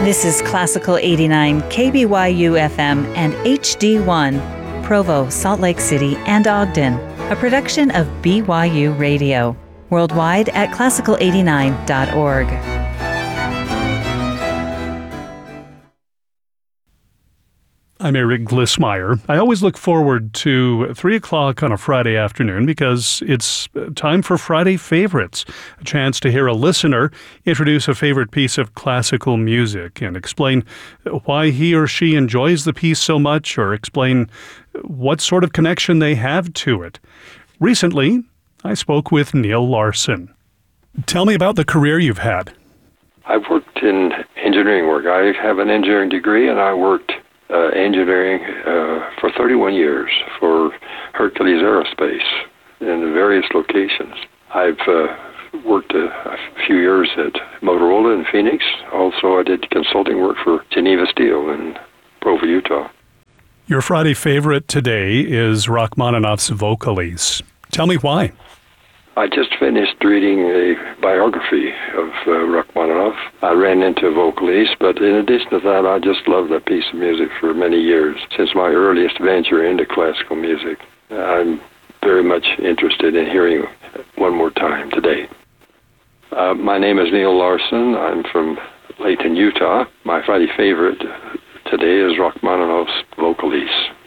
This is Classical 89, KBYU FM and HD1, Provo, Salt Lake City, and Ogden, a production of BYU Radio. Worldwide at classical89.org. I'm Eric Glissmeyer. I always look forward to 3 o'clock on a Friday afternoon because it's time for Friday Favorites, a chance to hear a listener introduce a favorite piece of classical music and explain why he or she enjoys the piece so much or explain what sort of connection they have to it. Recently, I spoke with Neil Larson. Tell me about the career you've had. I've worked in engineering work. I have an engineering degree, and I worked engineering for 31 years for Hercules Aerospace in various locations. I've worked a few years at Motorola in Phoenix. Also, I did consulting work for Geneva Steel in Provo, Utah. Your Friday favorite today is Rachmaninoff's Vocalise. Tell me why. I just finished reading a biography of Rachmaninoff. I ran into Vocalise, but in addition to that, I just loved that piece of music for many years, since my earliest venture into classical music. I'm very much interested in hearing one more time today. My name is Neil Larson. I'm from Layton, Utah. My Friday favorite today is Rachmaninoff's Vocalise.